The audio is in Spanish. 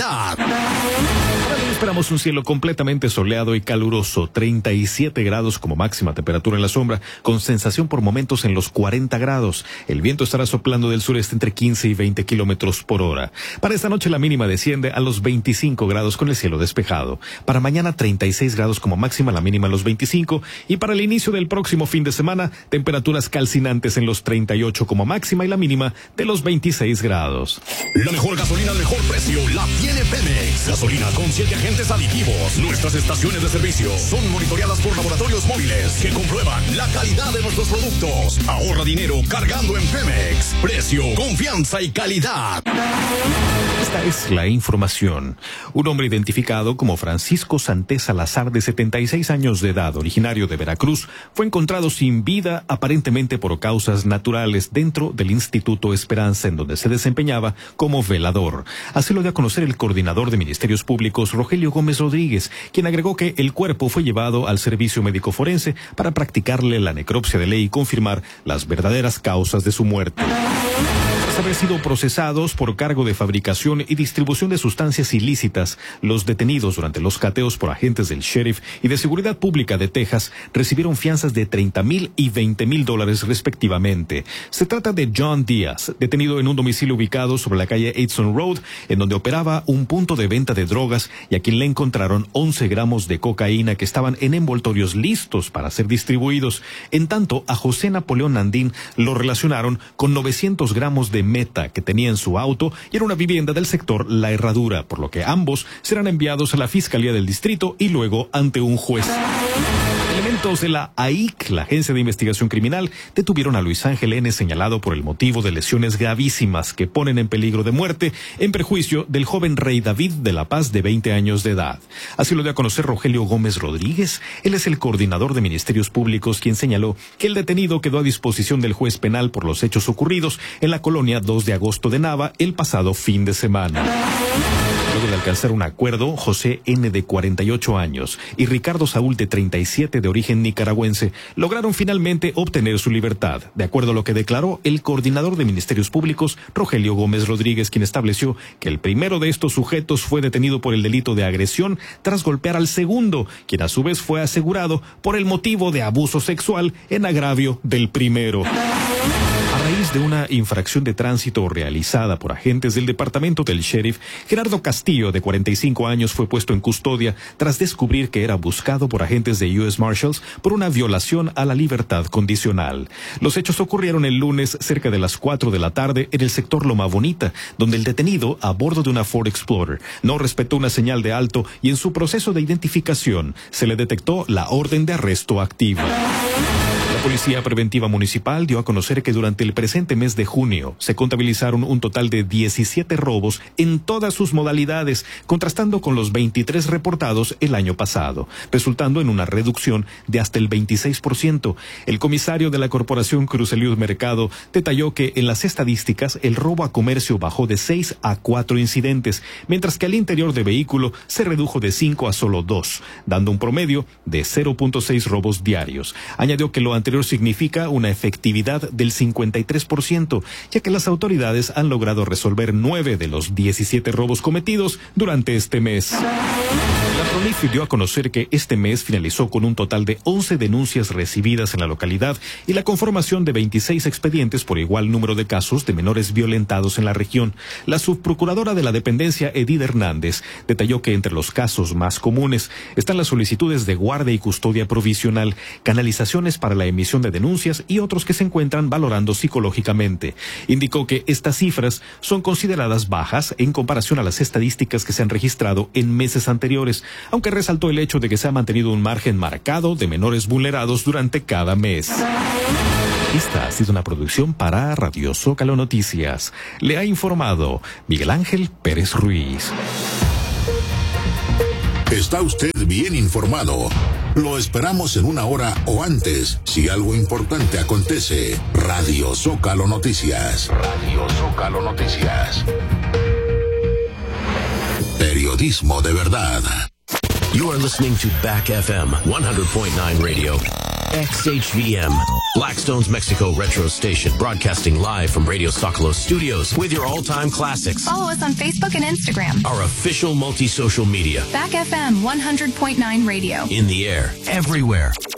Para hoy esperamos un cielo completamente soleado y caluroso, 37 grados como máxima temperatura en la sombra, con sensación por momentos en los 40 grados. El viento estará soplando del sureste entre 15 y 20 kilómetros por hora. Para esta noche la mínima desciende a los 25 grados con el cielo despejado. Para mañana 36 grados como máxima, la mínima a los 25. Y para el inicio del próximo fin de semana, temperaturas calcinantes en los 38 como máxima y la mínima de los 26 grados. La mejor gasolina al mejor precio la tiene Pemex. Gasolina con 7 agentes aditivos. Nuestras estaciones de servicio son monitoreadas por laboratorios móviles que comprueban la calidad de nuestros productos. Ahorra dinero cargando en Pemex. Precio, confianza y calidad. Esta es la información. Un hombre identificado como Francisco Santés Salazar, de 76 años de edad, originario de Veracruz, fue encontrado sin vida, aparentemente por causas naturales, dentro del Instituto Esperanza, en donde se desempeñaba como velador. Así lo dio a conocer el coordinador de Ministerios Públicos, Rogelio Gómez Rodríguez, quien agregó que el cuerpo fue llevado al servicio médico forense para practicarle la necropsia de ley y confirmar las verdaderas causas de su muerte. Tras haber sido procesados por cargo de fabricación y distribución de sustancias ilícitas, los detenidos durante los cateos por agentes del sheriff y de seguridad pública de Texas recibieron fianzas de $30,000 y $20,000 respectivamente. Se trata de John Díaz, detenido en un domicilio ubicado sobre la calle Edson Road, en donde operaba un punto de venta de drogas, y a quien le encontraron 11 gramos de cocaína que estaban en envoltorios listos para ser distribuidos. En tanto, a José Napoleón Nandín lo relacionaron con 900 gramos de meta que tenía en su auto y era una vivienda del sector La Herradura, por lo que ambos serán enviados a la Fiscalía del Distrito y luego ante un juez. Elementos de la AIC, la Agencia de Investigación Criminal, detuvieron a Luis Ángel N., señalado por el motivo de lesiones gravísimas que ponen en peligro de muerte en perjuicio del joven Rey David de La Paz, de 20 años de edad. Así lo dio a conocer Rogelio Gómez Rodríguez. Él es el coordinador de Ministerios Públicos, quien señaló que el detenido quedó a disposición del juez penal por los hechos ocurridos en la colonia 2 de agosto de Nava el pasado fin de semana. Luego de alcanzar un acuerdo, José N., de 48 años, y Ricardo Saúl, de 37, de origen nicaragüense, lograron finalmente obtener su libertad, de acuerdo a lo que declaró el coordinador de Ministerios Públicos, Rogelio Gómez Rodríguez, quien estableció que el primero de estos sujetos fue detenido por el delito de agresión tras golpear al segundo, quien a su vez fue asegurado por el motivo de abuso sexual en agravio del primero. A raíz de una infracción de tránsito realizada por agentes del departamento del sheriff, Gerardo Castillo, de 45 años, fue puesto en custodia tras descubrir que era buscado por agentes de U.S. Marshals por una violación a la libertad condicional. Los hechos ocurrieron el lunes cerca de las 4 de la tarde en el sector Loma Bonita, donde el detenido, a bordo de una Ford Explorer, no respetó una señal de alto y en su proceso de identificación se le detectó la orden de arresto activa. La Policía Preventiva Municipal dio a conocer que durante el presente mes de junio se contabilizaron un total de 17 robos en todas sus modalidades, contrastando con los 23 reportados el año pasado, resultando en una reducción de hasta el 26%. El comisario de la Corporación Cruz Eliud Mercado detalló que en las estadísticas el robo a comercio bajó de 6 a 4 incidentes, mientras que al interior de vehículo se redujo de 5 a solo 2, dando un promedio de 0.6 robos diarios. Añadió que lo anterior significa una efectividad del 53%, ya que las autoridades han logrado resolver 9 de los 17 robos cometidos durante este mes. La PRONIF dio a conocer que este mes finalizó con un total de 11 denuncias recibidas en la localidad y la conformación de 26 expedientes por igual número de casos de menores violentados en la región. La subprocuradora de la dependencia, Edith Hernández, detalló que entre los casos más comunes están las solicitudes de guardia y custodia provisional, canalizaciones para la emisión de denuncias y otros que se encuentran valorando psicológicamente. Indicó que estas cifras son consideradas bajas en comparación a las estadísticas que se han registrado en meses anteriores, aunque resaltó el hecho de que se ha mantenido un margen marcado de menores vulnerados durante cada mes. Esta ha sido una producción para Radio Zócalo Noticias. Le ha informado Miguel Ángel Pérez Ruiz. Está usted bien informado. Lo esperamos en una hora o antes, si algo importante acontece. Radio Zócalo Noticias. Radio Zócalo Noticias. Periodismo de verdad. You are listening to Back FM 100.9 Radio. XHVM, Blackstone's Mexico Retro Station, broadcasting live from Radio Zocalo Studios with your all-time classics. Follow us on Facebook and Instagram. Our official multi-social media. Back FM 100.9 Radio. In the air, everywhere.